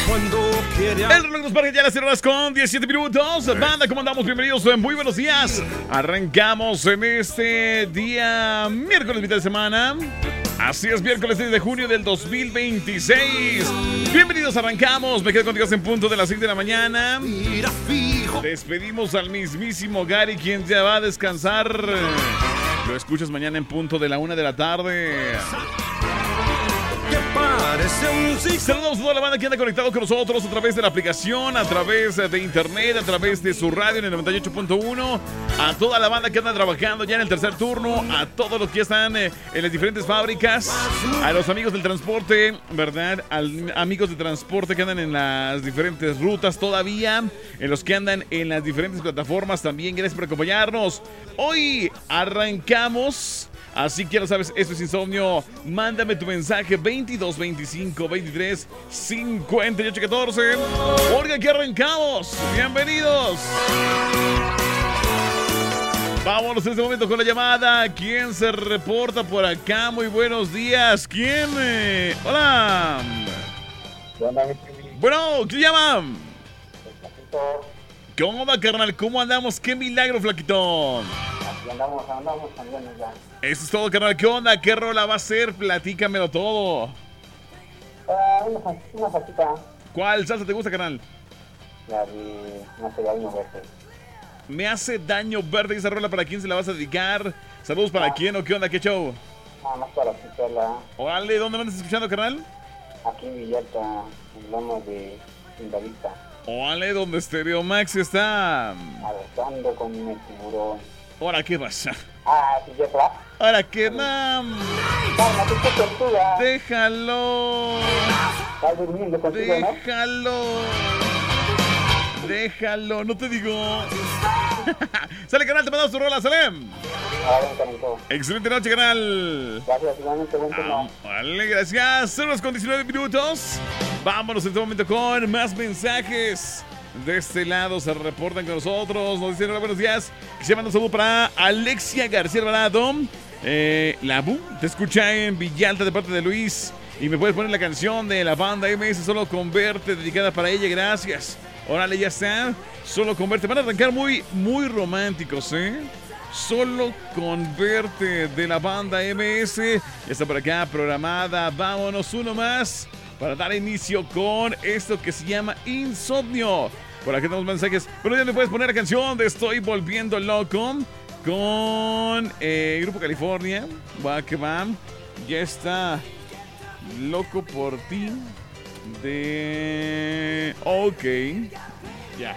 El reloj nos marca ya las 0 horas con 17 minutos. Banda, ¿cómo andamos? Bienvenidos, muy buenos días. Arrancamos en este día miércoles, mitad de semana. Así es, miércoles 6 de junio del 2026. Bienvenidos, arrancamos. Me quedo contigo en punto de las 6 de la mañana. Despedimos al mismísimo Gary, quien ya va a descansar. Lo escuchas mañana en punto de la 1 de la tarde. Saludos a toda la banda que anda conectado con nosotros a través de la aplicación, a través de internet, a través de su radio en el 98.1, a toda la banda que anda trabajando ya en el tercer turno, a todos los que están en las diferentes fábricas, a los amigos del transporte, ¿verdad? Amigos de transporte que andan en las diferentes rutas todavía, en los que andan en las diferentes plataformas también, gracias por acompañarnos. Hoy arrancamos. Así que ya lo sabes, esto es Insomnio. Mándame tu mensaje 22 25 23 58 14. Porque aquí arrancamos. Bienvenidos. Vámonos en este momento con la llamada. ¿Quién se reporta por acá? Muy buenos días. ¿Quién? Hola. Bueno, ¿quién llama? ¿Qué onda, carnal? ¿Cómo andamos? ¡Qué milagro, flaquito! Aquí andamos también ya. Eso es todo, carnal. ¿Qué onda? ¿Qué rola va a ser? Platícamelo todo. Una salsita. ¿Cuál salsa te gusta, carnal? La de Me hace daño verte. Me hace daño verte. ¿Esa rola para quién se la vas a dedicar? ¿Saludos para quién o qué onda? ¿Qué show? Nada más para escucharla. Órale, ¿dónde me andas escuchando, carnal? Aquí en Villalta, en Lomas de Lindavista. Órale, donde Stereo Max está. Alzando con el tiburón. ¿Ahora qué pasa? Sí, ya está. ¿Ahora qué, mam? Calma, tu tortuga. Déjalo. Estás durmiendo contigo, ¿no? Déjalo, no te digo. Sale, canal, te mandamos tu rola, Salem. Excelente noche, canal. Gracias, igualmente, buen turno. Vale, gracias. 0 con 19 minutos. Vámonos en este momento con más mensajes. De este lado se reportan con nosotros. Nos dicen hola, buenos días. Quisiera mandar un saludo para Alexia García Alvarado. La Bu te escucha en Villalta de parte de Luis. Y me puedes poner la canción de la banda MS Solo con Verte, dedicada para ella. Gracias. Órale, ya está. Solo con Verte. Van a arrancar muy románticos, Solo con Verte de la banda MS. Ya está por acá programada. Vámonos, uno más para dar inicio con esto que se llama Insomnio. Por aquí tenemos mensajes. Pero ya me puedes poner la canción de Estoy Volviendo Loco con Grupo California. Va que va. Ya está. Loco por ti. De... Ok. Ya.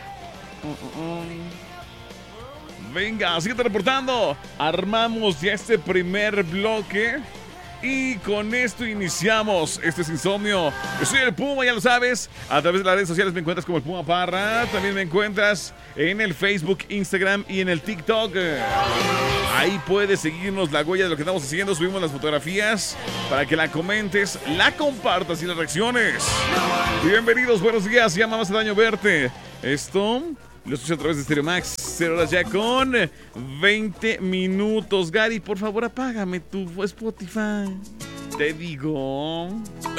Venga, síguete reportando. Armamos ya este primer bloque. Y con esto iniciamos. Este es Insomnio. Yo soy el Puma, ya lo sabes. A través de las redes sociales me encuentras como el Puma Parra. También me encuentras en el Facebook, Instagram y en el TikTok. Ahí puedes seguirnos la huella de lo que estamos haciendo. Subimos las fotografías para que la comentes, la compartas y las reacciones. Bienvenidos, buenos días. Ya más daño verte. Esto lo escucho a través de Stereo Max. 0 horas ya con 20 minutos. Gary, por favor, apágame tu Spotify. Te digo.